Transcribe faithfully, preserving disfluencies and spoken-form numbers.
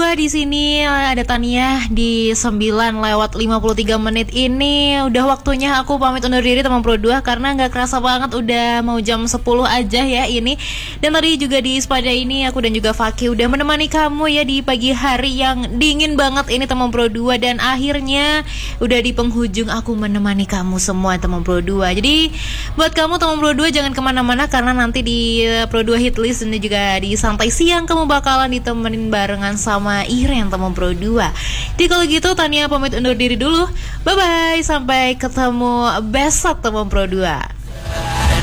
dua di sini ada Tania di sembilan lewat lima puluh tiga menit ini. Udah waktunya aku pamit undur diri teman Pro dua karena nggak kerasa banget udah mau jam sepuluh aja ya ini. Dan tadi juga di Spada ini aku dan juga Faki udah menemani kamu ya di pagi hari yang dingin banget ini teman Pro dua. Dan akhirnya udah di penghujung aku menemani kamu semua teman Pro dua. Jadi buat kamu teman Pro dua jangan kemana-mana karena nanti di Pro dua Hitlist dan juga di Santai Siang kamu bakalan ditemenin barengan sama Iren teman Pro dua. Jadi kalau gitu Tania pamit undur diri dulu. Bye bye, sampai ketemu besok teman Pro dua.